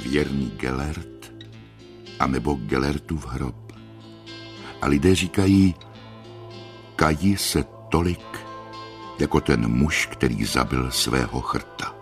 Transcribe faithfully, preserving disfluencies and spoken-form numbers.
věrný Gellert, anebo Gellertův hrob. A lidé říkají, kají se tolik, jako ten muž, který zabil svého chrta.